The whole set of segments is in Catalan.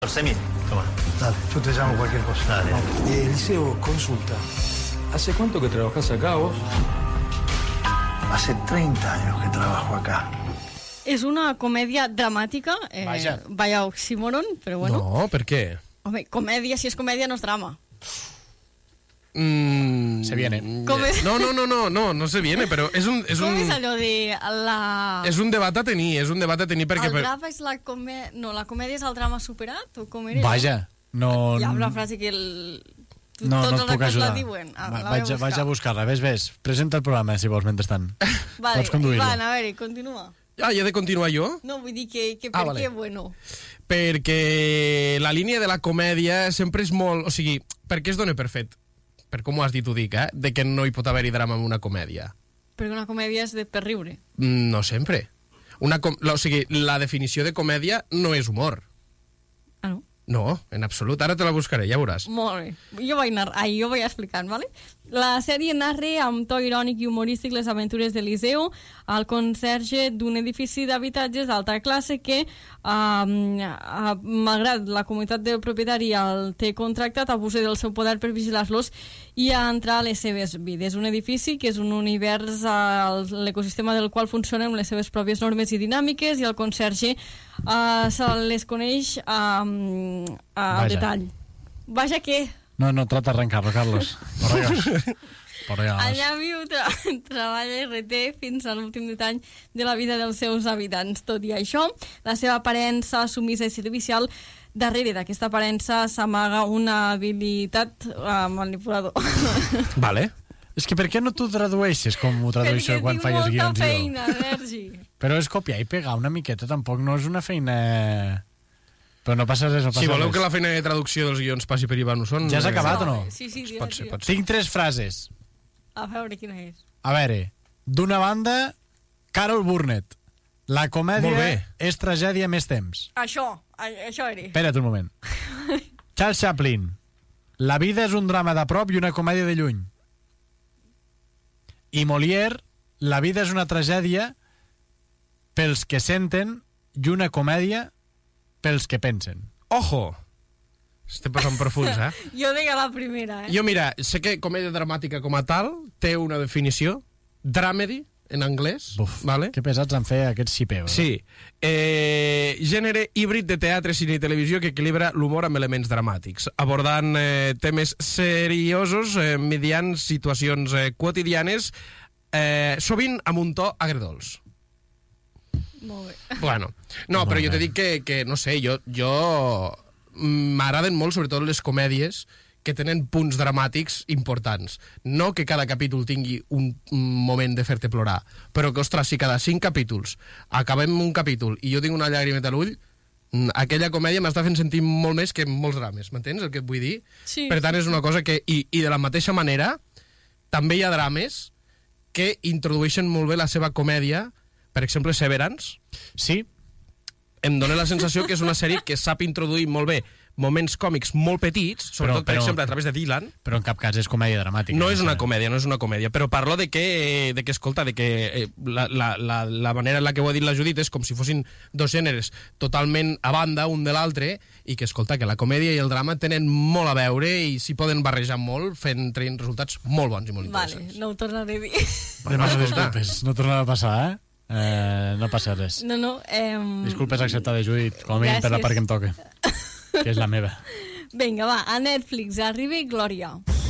Semi, toma. Dale, yo te llamo cualquier cosa. Dale. Eliseo, consulta. ¿Hace cuánto que trabajás acá vos? Hace 30 años que trabajo acá. És una comèdia dramàtica, vaya oxímoron, però bueno. No, per què? Home, comèdia, si és comèdia no és drama. Se viene. No se viene, però és un... Com és allò de la... És un debat a tenir, perquè... El drama és la comèdia... No, la comèdia és el drama superat, o com era? Vaja, no... Hi ha una frase que el... No et puc ajudar. Vaig a buscar-la. Ves. Presenta el programa, si vols, mentrestant. Vale, pots conduir-lo. Van, a veure, continua. Ah, he de continuar jo? No, vull dir que per vale. què, bueno... Perquè la línia de la comèdia sempre és molt... O sigui, per què es dona per fet? Per com ho has dit, ho dic, de que no hi pot haver-hi drama en una comèdia. Perquè una comèdia és per riure. No sempre. O sigui, la definició de comèdia no és humor. Ah, no? No, en absolut. Ara te la buscaré, ja veuràs. Molt bé. Jo vaig explicant, ¿vale? La sèrie narra amb to irònic i humorístic les aventures d'Eliseo, el conserge d'un edifici d'habitatges d'alta classe que, malgrat la comunitat del propietari el té contractat, abusa del seu poder per vigilar-los i entrar a les seves vides. Un edifici que és un univers, l'ecosistema del qual funciona amb les seves pròpies normes i dinàmiques, i el conserge se les coneix al detall. Vaja que... No, trata de arrancar-lo, Carlos. Por Dios. Allà viu, treballa i reté fins a l'últim detall de la vida dels seus habitants. Tot i això, la seva aparença sumisa i servicial, darrere d'aquesta aparença s'amaga una habilitat manipulador. Vale. És que per què no t'ho tradueixes com ho tradueixo quan falles guions? Perquè tinc molta feina, Sergi. Però és copiar i pegar una miqueta, tampoc no és una feina... Però no passa res, Si voleu que la feina de traducció dels guions passi per Ivan Usson... Ja has acabat o no? Sí, pot ser. Tinc 3 frases. A veure, quina és? A veure, d'una banda, Carol Burnett. La comèdia és tragèdia més temps. Això era. Espera't un moment. Charles Chaplin. La vida és un drama de prop i una comèdia de lluny. I Molière. La vida és una tragèdia pels que senten i una comèdia pels que pensen. Ojo! Estem passant profuns, Jo deia la primera, Jo, mira, sé que comèdia dramàtica com a tal té una definició, dramedy, en anglès. Buf, vale? que pesats en fer aquests xipeus. Sí. Gènere híbrid de teatre, cine i televisió que equilibra l'humor amb elements dramàtics, abordant temes seriosos mediant situacions quotidianes, sovint amb un to agredolç. Molt bé. Bueno, no, però jo t'he dit que no sé, jo m'agraden molt, sobretot les comèdies que tenen punts dramàtics importants. No que cada capítol tingui un moment de fer-te plorar, però que, ostres, si cada 5 capítols acabem un capítol i jo tinc una llàgrimeta a l'ull, aquella comèdia m'està fent sentir molt més que molts drames, m'entens el que et vull dir? Sí. Per tant, és una cosa que... I de la mateixa manera, també hi ha drames que introdueixen molt bé la seva comèdia. Per exemple, Severance. Sí. Em dóna la sensació que és una sèrie que sap introduir molt bé moments còmics molt petits, sobretot, per exemple, a través de Dylan. Però en cap cas és comèdia dramàtica. No és una comèdia, però parlo de que escolta, de que la manera en la que ho ha dit la Judit és com si fossin dos gèneres totalment a banda un de l'altre, i que, escolta, que la comèdia i el drama tenen molt a veure i s'hi poden barrejar molt, traient resultats molt bons i molt interessants. Vale, no ho tornaré a dir. Demano disculpes, no tornarà a passar, no passa res. No. Disculpes acceptades, Judit, com a mínim per la part que em toca, que és la meva. Vinga, va, a Netflix arriba Glòria.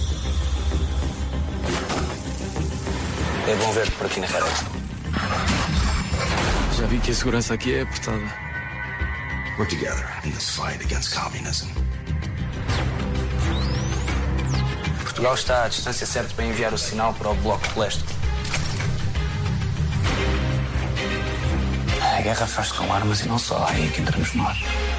É bom ver-te por aqui na rede. Já vi que a segurança aqui é apertada. We're together in this fight against communism. Portugal está à distância certa para enviar o sinal para o Bloco de Leste. A guerra faz-se com armas e não só, aí é que entramos nós.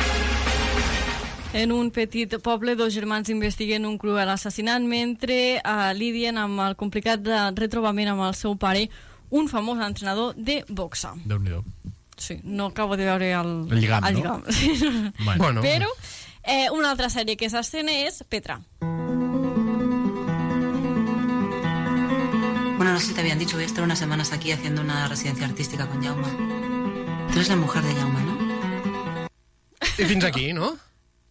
En un petit poble, dos germans investiguen un cruel assassinat mentre lidien amb el complicat retrobament amb el seu pare, un famós entrenador de boxa. Déu-n'hi-do. Sí, no acabo de veure el lligam, no? Bueno. Però una altra sèrie que s'estrena és Petra. Bueno, no sé si te habían dicho, voy a estar unas semanas aquí haciendo una residencia artística con Jaume. Tú eres la mujer de Jaume, ¿no? I fins aquí, no?